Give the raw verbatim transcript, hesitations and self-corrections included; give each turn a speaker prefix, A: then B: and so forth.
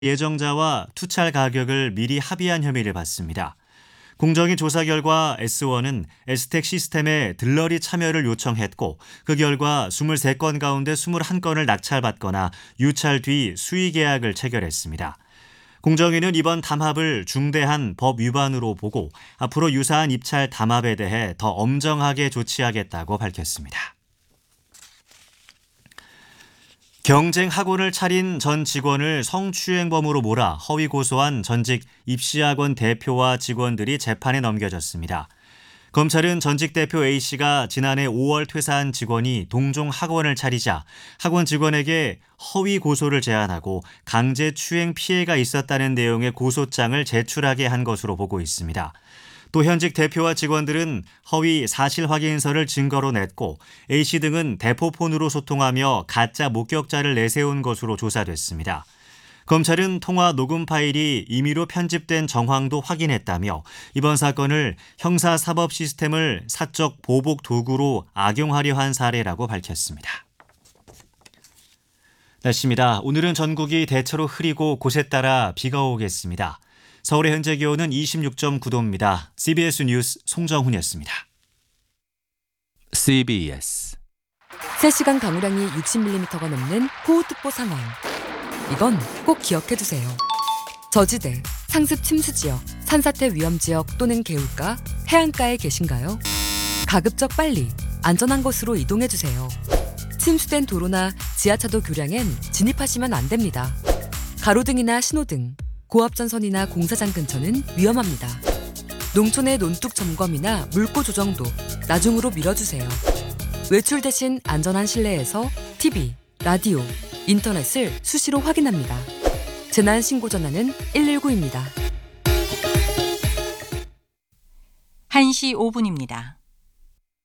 A: 예정자와 투찰 가격을 미리 합의한 혐의를 받습니다. 공정위 조사 결과 에스원은 에스텍 시스템에 들러리 참여를 요청했고 그 결과 이십삼 건 가운데 이십일 건을 낙찰받거나 유찰 뒤 수의 계약을 체결했습니다. 공정위는 이번 담합을 중대한 법 위반으로 보고 앞으로 유사한 입찰 담합에 대해 더 엄정하게 조치하겠다고 밝혔습니다. 경쟁 학원을 차린 전 직원을 성추행범으로 몰아 허위 고소한 전직 입시학원 대표와 직원들이 재판에 넘겨졌습니다. 검찰은 전직 대표 A씨가 지난해 오월 퇴사한 직원이 동종 학원을 차리자 학원 직원에게 허위 고소를 제안하고 강제 추행 피해가 있었다는 내용의 고소장을 제출하게 한 것으로 보고 있습니다. 또 현직 대표와 직원들은 허위 사실 확인서를 증거로 냈고 A씨 등은 대포폰으로 소통하며 가짜 목격자를 내세운 것으로 조사됐습니다. 검찰은 통화 녹음 파일이 임의로 편집된 정황도 확인했다며 이번 사건을 형사사법 시스템을 사적 보복 도구로 악용하려 한 사례라고 밝혔습니다. 날씨입니다. 오늘은 전국이 대체로 흐리고 곳에 따라 비가 오겠습니다. 서울의 현재 기온은 이십육 점 구 도입니다. 씨비에스 뉴스 송정훈이었습니다.
B: 씨비에스
C: 세 시간 강우량이 육십 밀리미터가 넘는 호우특보 상황. 이건 꼭 기억해두세요. 저지대, 상습 침수지역, 산사태 위험지역 또는 개울가, 해안가에 계신가요? 가급적 빨리 안전한 곳으로 이동해주세요. 침수된 도로나 지하차도 교량엔 진입하시면 안 됩니다. 가로등이나 신호등, 고압전선이나 공사장 근처는 위험합니다. 농촌의 논둑 점검이나 물고 조정도 나중으로 미뤄주세요. 외출 대신 안전한 실내에서 티비, 라디오, 인터넷을 수시로 확인합니다. 재난신고 전화는 일일구입니다.
D: 한 시 오 분입니다.